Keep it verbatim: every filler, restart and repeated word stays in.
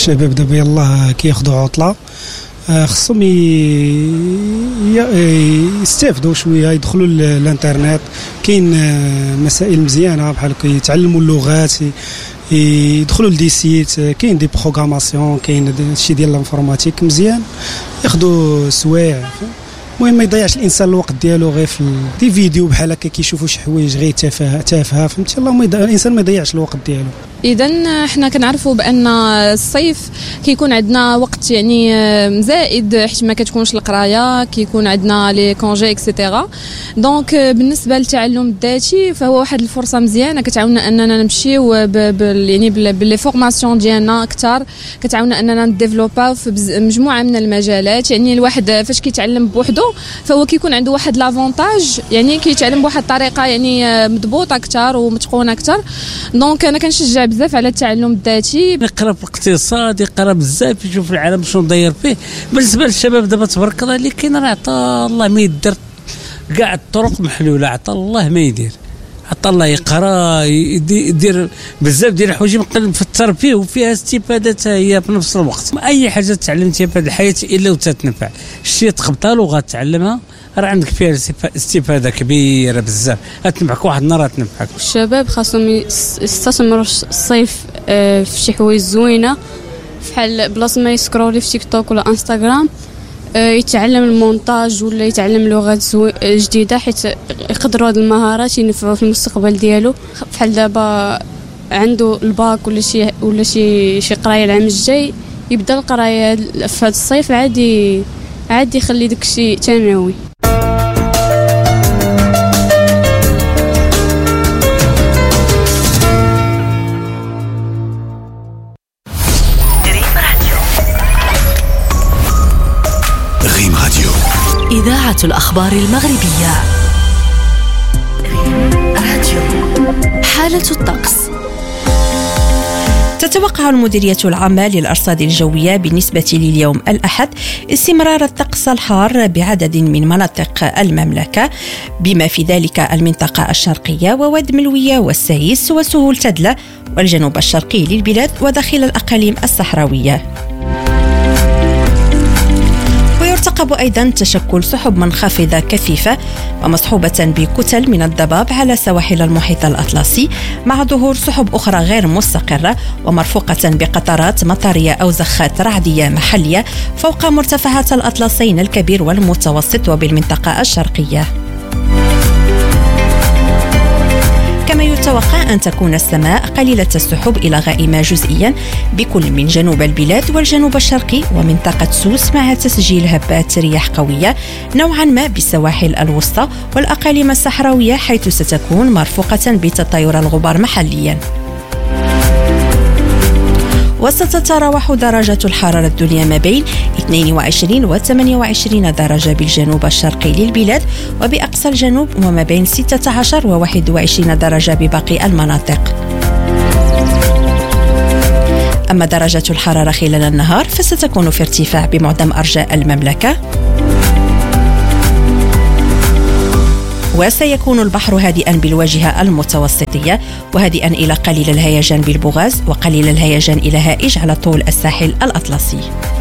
الشباب دابا يلاه كياخذوا عطله، خصهم يستافدوا شويه، يدخلوا للانترنت. كاين مسائل مزيانه بحال كيتعلموا اللغات، يدخلوا لدي سيت، كاين دي بروغراماسيون، كاين شي ديال الانفورماتيك مزيان، ياخذوا سوايع. المهم ما يضيعش الانسان الوقت ديالو غير في دي فيديو بحال هكا كيشوفوا شي حوايج غير تافهه تافهه فهمتي. اللهم الانسان ما يضيعش الوقت ديالو. اذا حنا كنعرفوا بان الصيف كيكون عندنا وقت يعني زائد، حيت ما كتكونش القرايه، كيكون عندنا لي كونجي اكسيتيرا. دونك بالنسبه للتعلم الذاتي فهو واحد الفرصه مزيانه كتعاوننا اننا نمشيو يعني باللي فورماسيون ديالنا اكثر، كتعاوننا اننا نديفلوباو في مجموعه من المجالات. يعني الواحد فاش كيتعلم بوحده فهو كيكون عنده واحد لافونتاج، يعني كيتعلم بواحد الطريقه يعني مضبوطه اكثر ومتقونه اكثر. دونك انا كنشجع بزاف على التعلم الذاتي، يقرا في الاقتصاد، يقرا بزاف، يشوف العالم شنو داير فيه. بالنسبه للشباب دابا تبارك الله اللي كاين راه عطا الله ما يدير، كاع الطرق محلوله، عطا الله ما يدير، عطا الله يقرا يدير بزاف ديال الحوايج مقلب في الترفيه وفيها استفاده هي في نفس الوقت. اي حاجه تعلمتيها في هذه الحياه الا وتتنفع، شتي تقبطها لغه تعلمها راه عندك فيها استفاده كبيره بزاف، غتنفعك واحد النهار غتنفعك. الشباب خاصهم يستثمروا الصيف في شي حوايج زوينه، بحال بلاصه ما يسكرولي في تيك توك ولا انستغرام، يتعلم المونتاج ولا يتعلم لغات جديده، حيت يقدروا هذه المهارات ينفعوا في المستقبل ديالو. بحال دابا عنده الباك ولا شي ولا شي شي قرايه العام الجاي، يبدا القرايه في هذا الصيف، عادي عادي يخلي داكشي ثانوي. إذاعة الأخبار المغربية. راديو. حالة الطقس. تتوقع المديرية العامة للأرصاد الجوية بالنسبة لليوم الأحد استمرار الطقس الحار بعدد من مناطق المملكة، بما في ذلك المنطقة الشرقية وواد ملوية والسايس وسهول تدلة والجنوب الشرقي للبلاد وداخل الأقاليم الصحراوية. يرتقب أيضا تشكل سحب منخفضة كثيفة ومصحوبة بكتل من الضباب على سواحل المحيط الأطلسي، مع ظهور سحب أخرى غير مستقرة ومرفوقة بقطرات مطرية أو زخات رعدية محلية فوق مرتفعات الأطلسين الكبير والمتوسط وبالمنطقة الشرقية. كما يتوقع أن تكون السماء قليلة السحب إلى غائمة جزئيا بكل من جنوب البلاد والجنوب الشرقي ومنطقة سوس، مع تسجيل هبات رياح قوية نوعا ما بالسواحل الوسطى والأقاليم الصحراوية، حيث ستكون مرفوقة بتطاير الغبار محليا. وستتراوح درجات الحرارة الدنيا ما بين اثنين وعشرين و ثمانية وعشرين درجة بالجنوب الشرقي للبلاد وبأقصى الجنوب، وما بين ستة عشر و واحد وعشرين درجة بباقي المناطق. أما درجة الحرارة خلال النهار فستكون في ارتفاع بمعظم أرجاء المملكة، وسيكون البحر هادئا بالواجهة المتوسطية وهادئا إلى قليل الهيجان بالبوغاز وقليل الهيجان إلى هائج على طول الساحل الأطلسي.